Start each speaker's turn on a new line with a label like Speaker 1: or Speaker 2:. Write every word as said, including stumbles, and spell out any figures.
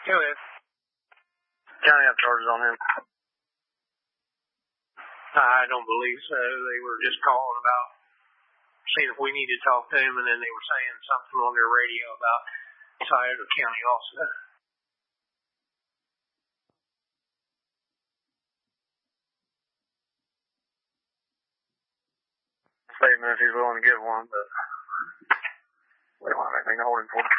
Speaker 1: Who is?
Speaker 2: County have charges on him.
Speaker 1: I don't believe so. They were just calling about seeing if we need to talk to him, and then they were saying something on their radio about Scioto County also.
Speaker 2: Statement if he's willing to give one, but we don't have anything to hold him for.